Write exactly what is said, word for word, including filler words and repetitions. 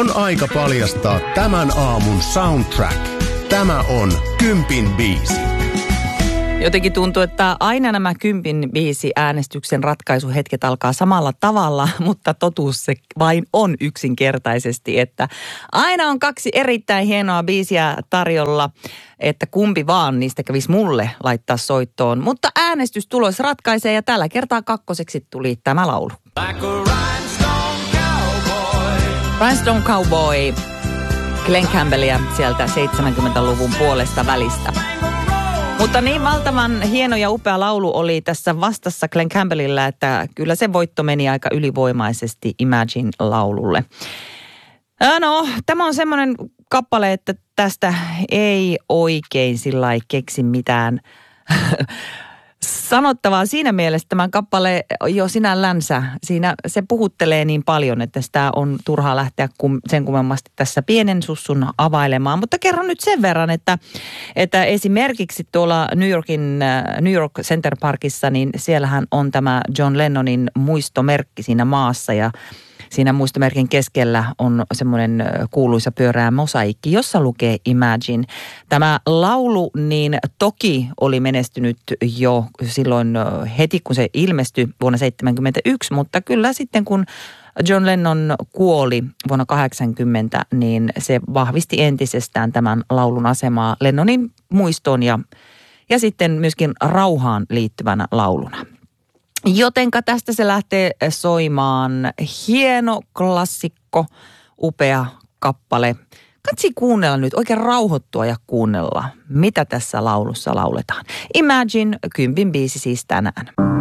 On aika paljastaa tämän aamun soundtrack. Tämä on Kympin biisi. Jotenkin tuntuu, että aina nämä Kympin biisi äänestyksen ratkaisuhetket alkaa samalla tavalla, mutta totuus se vain on yksinkertaisesti, että aina on kaksi erittäin hienoa biisiä tarjolla, että kumpi vaan niistä kävisi mulle laittaa soittoon. Mutta äänestystulos ratkaisee ja tällä kertaa kakkoseksi tuli tämä laulu. Like a rhinestone cowboy. Rhinestone Cowboy, Glen Campbellia sieltä seitsemänkymmentäluvun puolesta välistä. Mutta niin valtavan hieno ja upea laulu oli tässä vastassa Glen Campbellillä, että kyllä se voitto meni aika ylivoimaisesti Imagine-laululle. No, tämä on semmoinen kappale, että tästä ei oikein sillä lailla keksi mitään sanottavaa. Siinä mielessä tämän kappale jo sinällänsä, siinä se puhuttelee niin paljon, että sitä on turhaa lähteä sen kummemmasti tässä pienen sussun availemaan. Mutta kerron nyt sen verran, että, että esimerkiksi tuolla New Yorkin, New York Center Parkissa, niin siellähän on tämä John Lennonin muistomerkki siinä maassa ja siinä muistomerkin keskellä on semmoinen kuuluisa pyöreä mosaikki, jossa lukee Imagine. Tämä laulu niin toki oli menestynyt jo silloin heti, kun se ilmestyi vuonna seitsemänkymmentäyksi, mutta kyllä sitten kun John Lennon kuoli vuonna kahdeksankymmentä, niin se vahvisti entisestään tämän laulun asemaa Lennonin muistoon ja, ja sitten myöskin rauhaan liittyvänä lauluna. Jotenka tästä se lähtee soimaan. Hieno klassikko, upea kappale. Katsi kuunnella nyt, oikein rauhoittua ja kuunnella, mitä tässä laulussa lauletaan. Imagine, Kympin biisi siis tänään.